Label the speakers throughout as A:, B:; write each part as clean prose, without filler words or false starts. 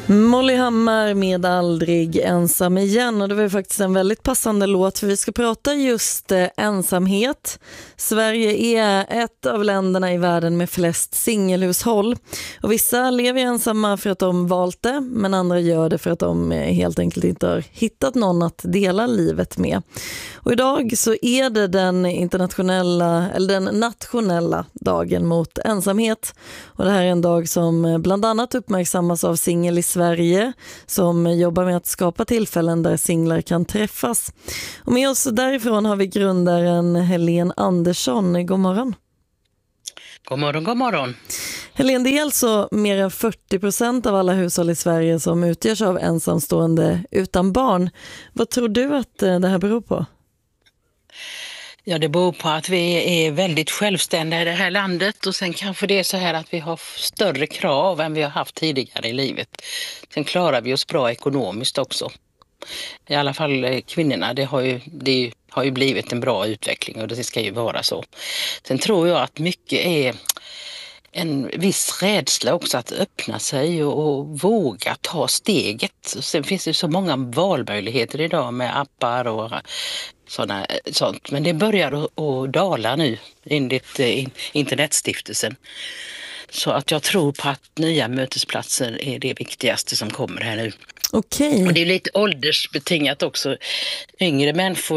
A: Molly Hammar med Aldrig ensam igen, och det var ju faktiskt en väldigt passande låt för vi ska prata just ensamhet. Sverige är ett av länderna i världen med flest singelhushåll och vissa lever ensamma för att de valt det, men andra gör det för att de helt enkelt inte har hittat någon att dela livet med. Och idag så är det den nationella dagen mot ensamhet, och det här är en dag som bland annat uppmärksammas av Singel i Sverige som jobbar med att skapa tillfällen där singlar kan träffas. Och med oss därifrån har vi grundaren Helene Andersson. God morgon.
B: God morgon, god morgon.
A: Helene, det är alltså mer än 40% av alla hushåll i Sverige som utgörs av ensamstående utan barn. Vad tror du att det här beror på?
B: Ja, det beror på att vi är väldigt självständiga i det här landet, och sen kanske det är så här att vi har större krav än vi har haft tidigare i livet. Sen klarar vi oss bra ekonomiskt också. I alla fall kvinnorna, det har ju blivit en bra utveckling och det ska ju vara så. Sen tror jag att mycket är en viss rädsla också att öppna sig och våga ta steget. Sen finns det så många valmöjligheter idag med appar och sånt. Men det börjar att dala nu enligt Internetstiftelsen. Så att jag tror på att nya mötesplatser är det viktigaste som kommer här nu.
A: Okej.
B: Och det är lite åldersbetingat också. Yngre människor,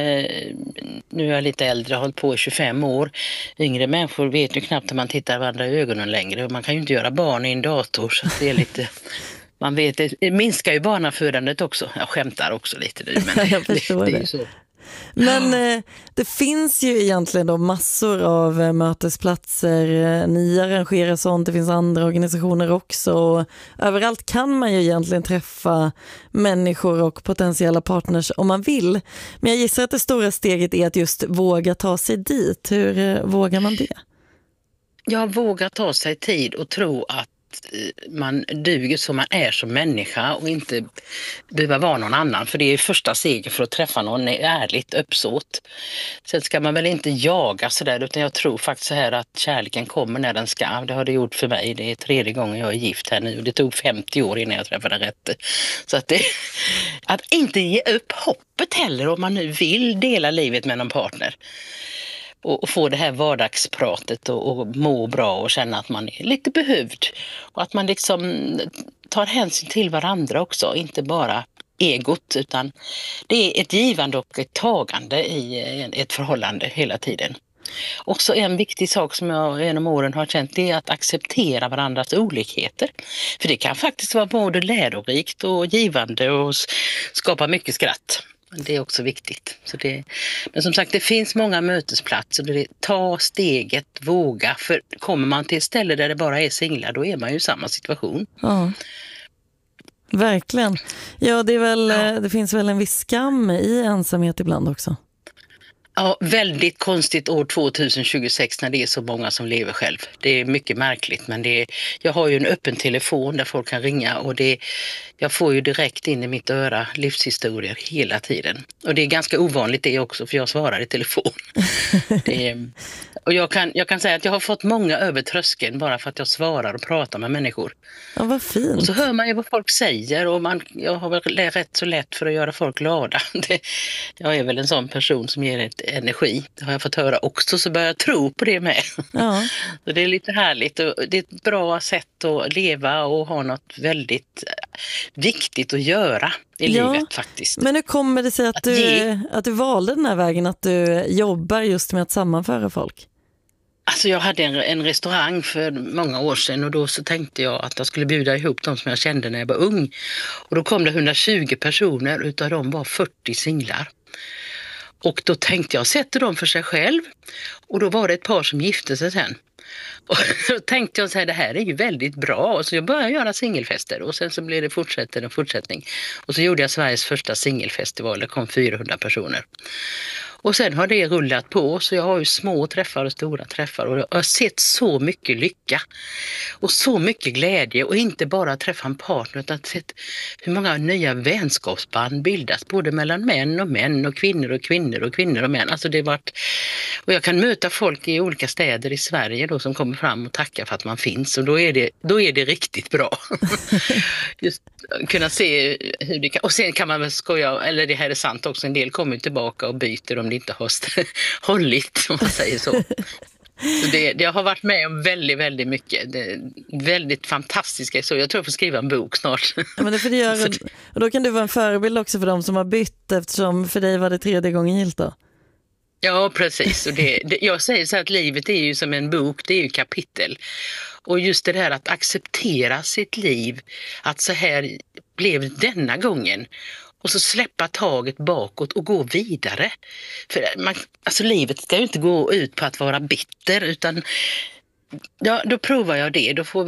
B: nu är jag lite äldre, har hållit på i 25 år. Yngre människor vet ju knappt när man tittar varandra i ögonen längre. Och man kan ju inte göra barn i en dator, så det är lite... Man vet, det minskar ju barnafödandet också. Jag skämtar också lite nu, men
A: jag förstår det.
B: är ju så.
A: Men det finns ju egentligen då massor av mötesplatser. Ni arrangerar sånt, det finns andra organisationer också. Och överallt kan man ju egentligen träffa människor och potentiella partners om man vill. Men jag gissar att det stora steget är att just våga ta sig dit. Hur vågar man det?
B: Jag vågar ta sig tid och tro att man duger som man är som människa och inte behöva vara någon annan, för det är första stegen för att träffa någon ärligt uppsåt. Sen ska man väl inte jaga sådär, utan jag tror faktiskt så här att kärleken kommer när den ska. Det har det gjort för mig. Det är 3:e gången jag är gift här nu och det tog 50 år innan jag träffade rätt. Så att inte ge upp hoppet heller om man nu vill dela livet med någon partner. Och få det här vardagspratet och må bra och känna att man är lite behövd. Och att man liksom tar hänsyn till varandra också, inte bara egot, utan det är ett givande och ett tagande i ett förhållande hela tiden. Också en viktig sak som jag genom åren har känt, det är att acceptera varandras olikheter. För det kan faktiskt vara både lärorikt och givande och skapa mycket skratt. Det är också viktigt. Men som sagt, det finns många mötesplatser. Ta steget, våga. För kommer man till ett ställe där det bara är singlar, då är man ju i samma situation.
A: Ja, verkligen. Ja, det finns väl en viss skam i ensamhet ibland också.
B: Ja, väldigt konstigt år 2026 när det är så många som lever själv. Det är mycket märkligt, men jag har ju en öppen telefon där folk kan ringa och jag får ju direkt in i mitt öra livshistorier hela tiden. Och det är ganska ovanligt det också, för jag svarar i telefon. Och jag kan säga att jag har fått många över tröskeln bara för att jag svarar och pratar med människor.
A: Ja, vad fint.
B: Och så hör man ju vad folk säger och jag har väl rätt så lätt för att göra folk glada. Jag är väl en sån person som ger ett energi. Det har jag fått höra också, så börjar jag tro på det med.
A: Ja.
B: Så det är lite härligt och det är ett bra sätt att leva och ha något väldigt viktigt att göra i livet faktiskt.
A: Men hur kommer det sig att du valde den här vägen, att du jobbar just med att sammanföra folk?
B: Alltså jag hade en restaurang för många år sedan och då så tänkte jag att jag skulle bjuda ihop de som jag kände när jag var ung. Och då kom det 120 personer, utav dem var 40 singlar. Och då tänkte jag, sätter dem för sig själv. Och då var det ett par som gifte sig sen. Och då tänkte jag så här, det här är ju väldigt bra. Och så jag började göra singelfester. Och sen så blev det fortsättning. Och så gjorde jag Sveriges första singelfestival. Det kom 400 personer. Och sen har det rullat på, så jag har ju små träffar och stora träffar och jag har sett så mycket lycka och så mycket glädje, och inte bara träffa en partner utan sett hur många nya vänskapsband bildas både mellan män och män och kvinnor och kvinnor och kvinnor och män. Alltså det har varit, och jag kan möta folk i olika städer i Sverige då som kommer fram och tackar för att man finns, och då är det riktigt bra. Just kunna se hur det kan, och sen kan man väl skoja, eller det här är sant också, en del kommer tillbaka och byter om det inte har hållit, om man säger så. Så det har varit med om väldigt, väldigt mycket. Det är väldigt fantastiska, så jag tror jag får skriva en bok snart.
A: Ja, men det får du göra, och då kan du vara en förebild också för dem som har bytt, eftersom för dig var det 3:e gången gillt då.
B: Ja, precis. Och jag säger så här att livet är ju som en bok, det är ju kapitel. Och just det här att acceptera sitt liv, att så här blev det denna gången. Och så släppa taget bakåt och gå vidare. För alltså livet ska ju inte gå ut på att vara bitter, utan ja, då provar jag det. Då får